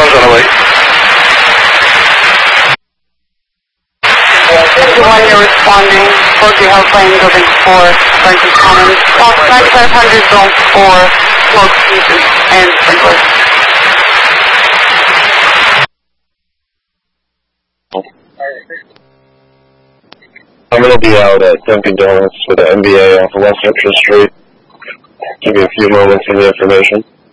Charles on the way. 51, you're responding. 40 Hellplane, building 4, Franklin Commons. Fox 9500, zone 4, smoke season and sprinklers. I'm going to be out at Dunkin' Donuts with the NBA off of West Central Street. Give me a few moments for the information.